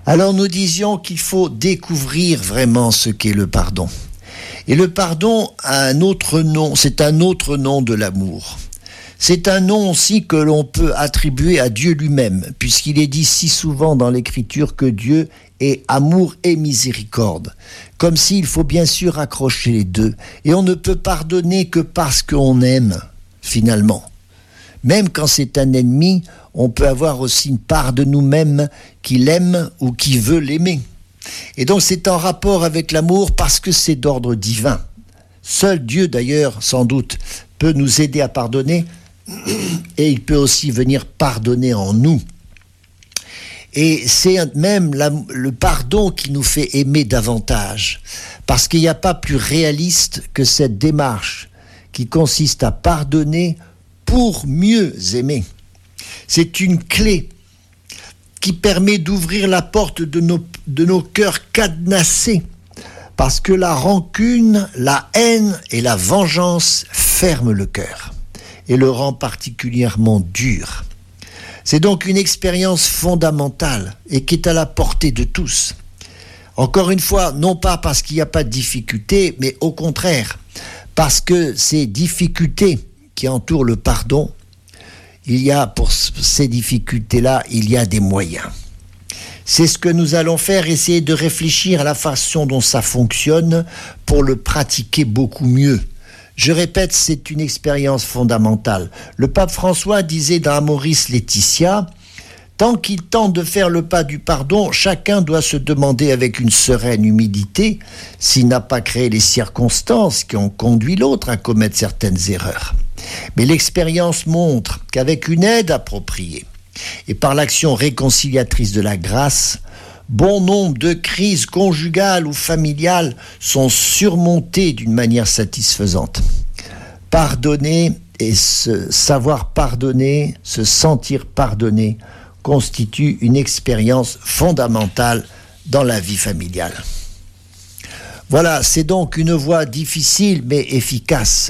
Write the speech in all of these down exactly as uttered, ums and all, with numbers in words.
Alors nous disions qu'il faut découvrir vraiment ce qu'est le pardon. Et le pardon a un autre nom, c'est un autre nom de l'amour. C'est un nom aussi que l'on peut attribuer à Dieu lui-même, puisqu'il est dit si souvent dans l'Écriture que Dieu est amour et miséricorde. Comme s'il faut bien sûr accrocher les deux. Et on ne peut pardonner que parce qu'on aime, finalement. Même quand c'est un ennemi, on peut avoir aussi une part de nous-mêmes qui l'aime ou qui veut l'aimer. Et donc c'est en rapport avec l'amour parce que c'est d'ordre divin. Seul Dieu d'ailleurs, sans doute, peut nous aider à pardonner et il peut aussi venir pardonner en nous. Et c'est même la, le pardon qui nous fait aimer davantage, parce qu'il n'y a pas plus réaliste que cette démarche qui consiste à pardonner pour mieux aimer. C'est une clé qui permet d'ouvrir la porte de nos, de nos cœurs cadenassés, parce que la rancune, la haine et la vengeance ferment le cœur et le rend particulièrement dur. C'est donc une expérience fondamentale et qui est à la portée de tous. Encore une fois, non pas parce qu'il n'y a pas de difficultés, mais au contraire, parce que ces difficultés qui entourent le pardon, il y a pour ces difficultés-là, il y a des moyens. C'est ce que nous allons faire, essayer de réfléchir à la façon dont ça fonctionne pour le pratiquer beaucoup mieux. Je répète, c'est une expérience fondamentale. Le pape François disait dans Amoris Laetitia, « Tant qu'il tente de faire le pas du pardon, chacun doit se demander avec une sereine humilité s'il n'a pas créé les circonstances qui ont conduit l'autre à commettre certaines erreurs. Mais l'expérience montre qu'avec une aide appropriée et par l'action réconciliatrice de la grâce, bon nombre de crises conjugales ou familiales sont surmontées d'une manière satisfaisante. Pardonner et se savoir pardonner, se sentir pardonné, constitue une expérience fondamentale dans la vie familiale. Voilà, c'est donc une voie difficile mais efficace.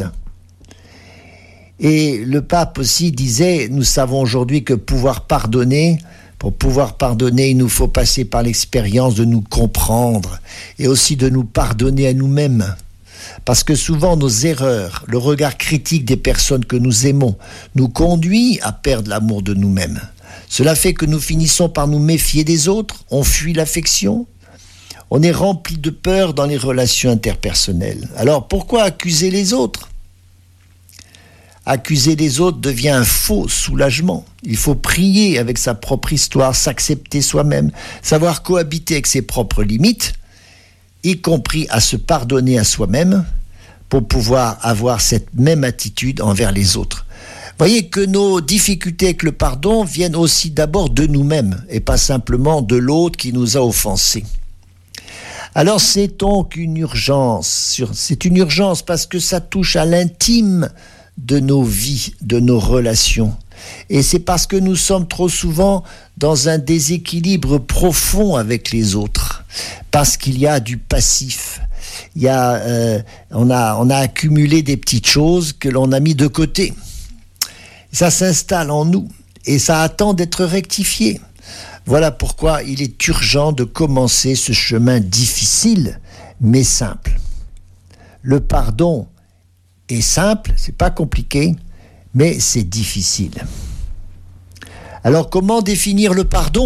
Et le pape aussi disait, nous savons aujourd'hui que pouvoir pardonner, pour pouvoir pardonner, il nous faut passer par l'expérience de nous comprendre et aussi de nous pardonner à nous-mêmes. Parce que souvent nos erreurs, le regard critique des personnes que nous aimons, nous conduit à perdre l'amour de nous-mêmes. Cela fait que nous finissons par nous méfier des autres, on fuit l'affection, on est rempli de peur dans les relations interpersonnelles. Alors pourquoi accuser les autres ? Accuser les autres devient un faux soulagement. Il faut prier avec sa propre histoire, s'accepter soi-même, savoir cohabiter avec ses propres limites, y compris à se pardonner à soi-même, pour pouvoir avoir cette même attitude envers les autres. Voyez que nos difficultés avec le pardon viennent aussi d'abord de nous-mêmes, et pas simplement de l'autre qui nous a offensés. Alors c'est donc une urgence, c'est une urgence parce que ça touche à l'intime de nos vies, de nos relations. Et c'est parce que nous sommes trop souvent dans un déséquilibre profond avec les autres, parce qu'il y a du passif. Il y a, euh, on a, on a accumulé des petites choses que l'on a mis de côté. Ça s'installe en nous et ça attend d'être rectifié. Voilà pourquoi il est urgent de commencer ce chemin difficile, mais simple. Le pardon est simple, c'est pas compliqué, mais c'est difficile. Alors comment définir le pardon ?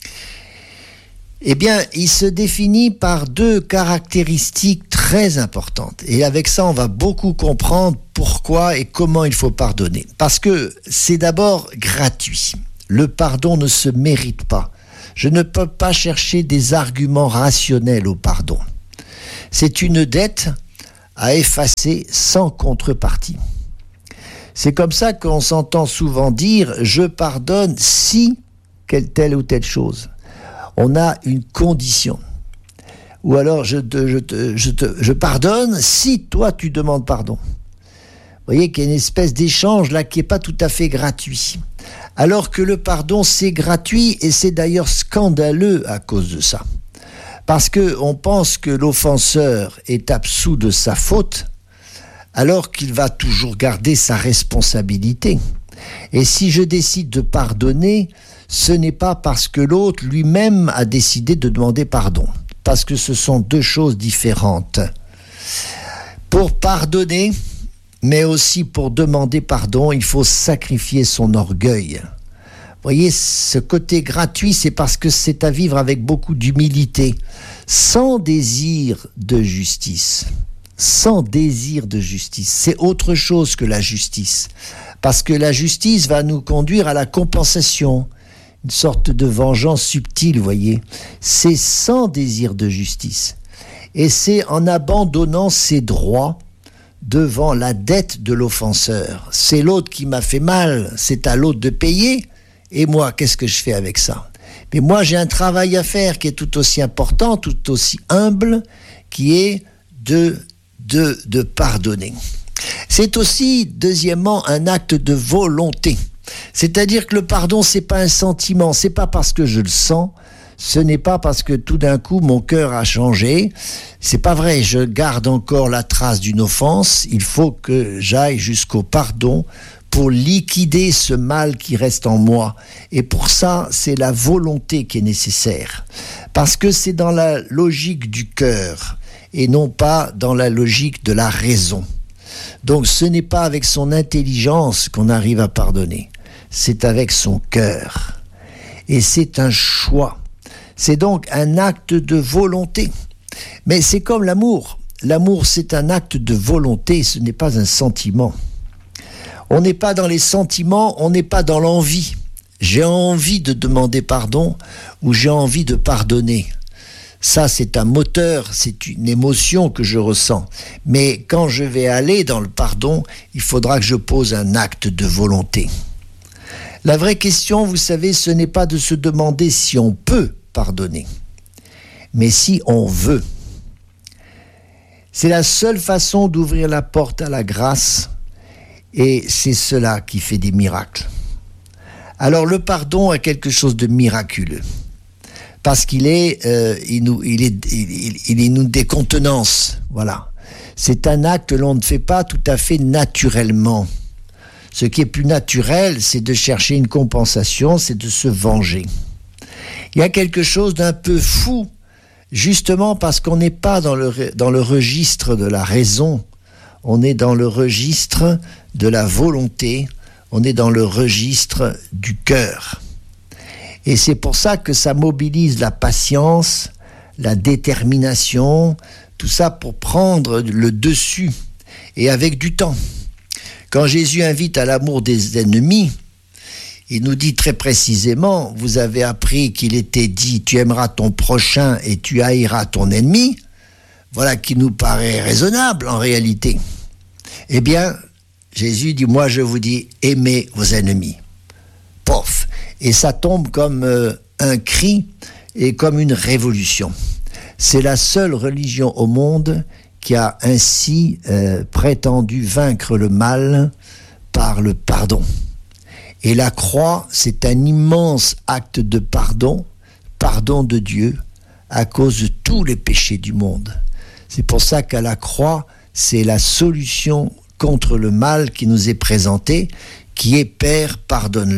Eh bien, il se définit par deux caractéristiques très importantes. Et avec ça, on va beaucoup comprendre pourquoi et comment il faut pardonner. Parce que c'est d'abord gratuit. Le pardon ne se mérite pas. Je ne peux pas chercher des arguments rationnels au pardon. C'est une dette à effacer sans contrepartie. C'est comme ça qu'on s'entend souvent dire « je pardonne si telle ou telle chose ». On a une condition. Ou alors je, te, je, te, je, te, je pardonne si toi tu demandes pardon. Vous voyez qu'il y a une espèce d'échange là qui n'est pas tout à fait gratuit. Alors que le pardon c'est gratuit et c'est d'ailleurs scandaleux à cause de ça. Parce qu'on pense que l'offenseur est absous de sa faute alors qu'il va toujours garder sa responsabilité. Et si je décide de pardonner, ce n'est pas parce que l'autre lui-même a décidé de demander pardon, parce que ce sont deux choses différentes. Pour pardonner, mais aussi pour demander pardon, il faut sacrifier son orgueil. Vous voyez, ce côté gratuit, c'est parce que c'est à vivre avec beaucoup d'humilité, sans désir de justice. Sans désir de justice. C'est autre chose que la justice. Parce que la justice va nous conduire à la compensation, une sorte de vengeance subtile, vous voyez. C'est sans désir de justice. Et c'est en abandonnant ses droits devant la dette de l'offenseur. C'est l'autre qui m'a fait mal, c'est à l'autre de payer. Et moi, qu'est-ce que je fais avec ça? Mais moi, j'ai un travail à faire qui est tout aussi important, tout aussi humble, qui est de, de, de pardonner. C'est aussi, deuxièmement, un acte de volonté. C'est-à-dire que le pardon, c'est pas un sentiment, c'est pas parce que je le sens, ce n'est pas parce que tout d'un coup mon cœur a changé. C'est pas vrai, je garde encore la trace d'une offense. Il faut que j'aille jusqu'au pardon pour liquider ce mal qui reste en moi. Et pour ça, c'est la volonté qui est nécessaire. Parce que c'est dans la logique du cœur et non pas dans la logique de la raison. Donc ce n'est pas avec son intelligence qu'on arrive à pardonner. C'est avec son cœur. Et c'est un choix. C'est donc un acte de volonté. Mais c'est comme l'amour. L'amour, c'est un acte de volonté, ce n'est pas un sentiment. On n'est pas dans les sentiments, on n'est pas dans l'envie. J'ai envie de demander pardon ou j'ai envie de pardonner. Ça, c'est un moteur, c'est une émotion que je ressens. Mais quand je vais aller dans le pardon, il faudra que je pose un acte de volonté. La vraie question, vous savez, ce n'est pas de se demander si on peut pardonner, mais si on veut. C'est la seule façon d'ouvrir la porte à la grâce, et c'est cela qui fait des miracles. Alors le pardon est quelque chose de miraculeux, parce qu'il est, euh, il nous, il est, il, il est une décontenance. Voilà, c'est un acte que l'on ne fait pas tout à fait naturellement. Ce qui est plus naturel, c'est de chercher une compensation, c'est de se venger. Il y a quelque chose d'un peu fou, justement parce qu'on n'est pas dans le, dans le registre de la raison, on est dans le registre de la volonté, on est dans le registre du cœur. Et c'est pour ça que ça mobilise la patience, la détermination, tout ça pour prendre le dessus, et avec du temps. Quand Jésus invite à l'amour des ennemis, il nous dit très précisément, vous avez appris qu'il était dit, tu aimeras ton prochain et tu haïras ton ennemi. Voilà qui nous paraît raisonnable en réalité. Eh bien, Jésus dit, moi je vous dis, aimez vos ennemis. Pof. Et ça tombe comme euh, un cri et comme une révolution. C'est la seule religion au monde qui a ainsi euh, prétendu vaincre le mal par le pardon. Et la croix, c'est un immense acte de pardon, pardon de Dieu, à cause de tous les péchés du monde. C'est pour ça qu'à la croix, c'est la solution contre le mal qui nous est présentée, qui est « Père, pardonne-leur ».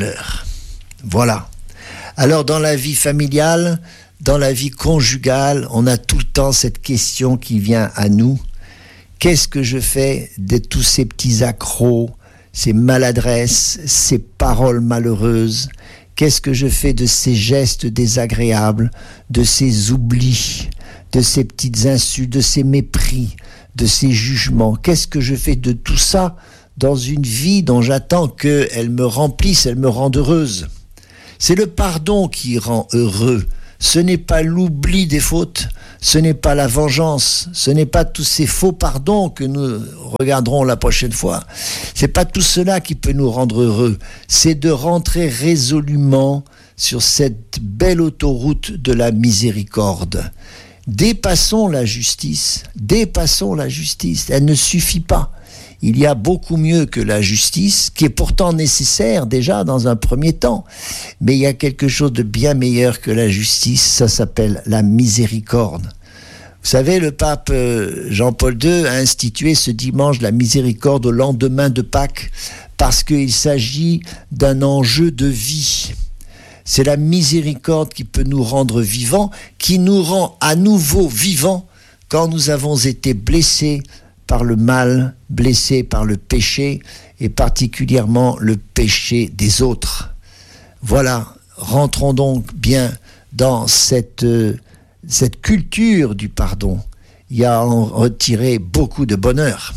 Voilà. Alors dans la vie familiale, dans la vie conjugale, on a tout le temps cette question qui vient à nous. Qu'est-ce que je fais de tous ces petits accros, ces maladresses, ces paroles malheureuses? Qu'est-ce que je fais de ces gestes désagréables, de ces oublis, de ces petites insultes, de ces mépris, de ces jugements? Qu'est-ce que je fais de tout ça dans une vie dont j'attends qu'elle me remplisse, elle me rende heureuse? C'est le pardon qui rend heureux. Ce n'est pas l'oubli des fautes, ce n'est pas la vengeance, ce n'est pas tous ces faux pardons que nous regarderons la prochaine fois. C'est pas tout cela qui peut nous rendre heureux. C'est de rentrer résolument sur cette belle autoroute de la miséricorde. Dépassons la justice, dépassons la justice. Elle ne suffit pas. Il y a beaucoup mieux que la justice, qui est pourtant nécessaire déjà dans un premier temps. Mais il y a quelque chose de bien meilleur que la justice, ça s'appelle la miséricorde. Vous savez, le pape Jean-Paul deux a institué ce dimanche la miséricorde au lendemain de Pâques, parce qu'il s'agit d'un enjeu de vie. C'est la miséricorde qui peut nous rendre vivants, qui nous rend à nouveau vivants quand nous avons été blessés par le mal, blessés par le péché, et particulièrement le péché des autres. Voilà, rentrons donc bien dans cette, euh, cette culture du pardon. Il y a à en retirer beaucoup de bonheur.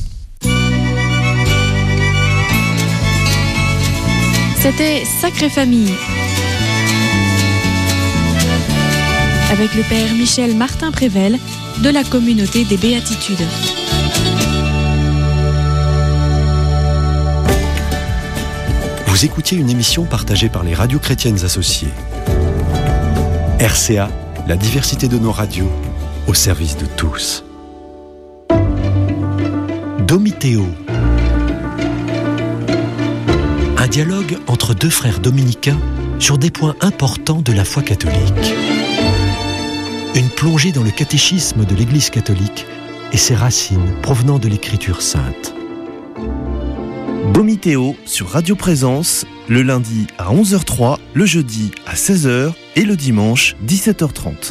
C'était Sacrée Famille, avec le père Michel Martin-Prével de la communauté des Béatitudes. Vous écoutiez une émission partagée par les radios chrétiennes associées. R C A, la diversité de nos radios, au service de tous. Domitéo. Un dialogue entre deux frères dominicains sur des points importants de la foi catholique. Une plongée dans le catéchisme de l'Église catholique et ses racines provenant de l'Écriture sainte. Domitéo sur Radio Présence, le lundi à onze heures trois, le jeudi à seize heures et le dimanche dix-sept heures trente.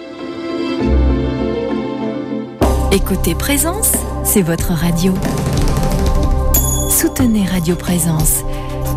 Écoutez Présence, c'est votre radio. Soutenez Radio Présence.